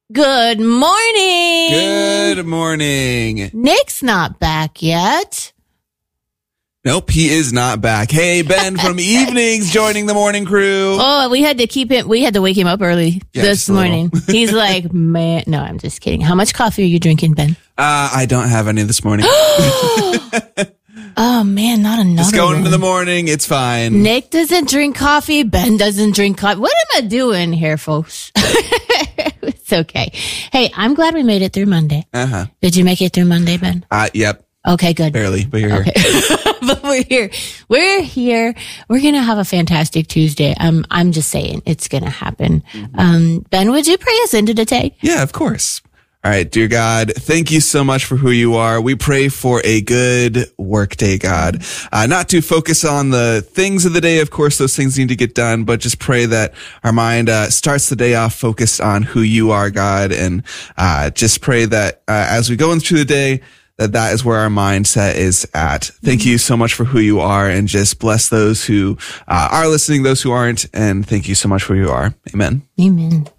Good morning. Good morning. Nick's not back yet. Nope, he is not back. Hey, Ben from Evenings joining the morning crew. Oh, we had to wake him up early this morning. He's like, man, no, I'm just kidding. How much coffee are you drinking, Ben? I don't have any this morning. Oh man, not another Just going one. into the morning. It's fine. Nick doesn't drink coffee. Ben doesn't drink coffee. What am I doing here, folks? It's okay. Hey, I'm glad we made it through Monday. Uh-huh. Did you make it through Monday, Ben? Yep. Okay, good. Barely, but you're here. But we're here. We're here. We're going to have a fantastic Tuesday. I'm just saying it's going to happen. Ben, would you pray us into today? Yeah, of course. All right, dear God, thank you so much for who you are. We pray for a good work day, God. Not to focus on the things of the day. Of course, those things need to get done, but just pray that our mind starts the day off focused on who you are, God. And just pray that as we go into the day, that is where our mindset is at. Thank you so much for who you are, and just bless those who are listening, those who aren't. And thank you so much for who you are. Amen. Amen.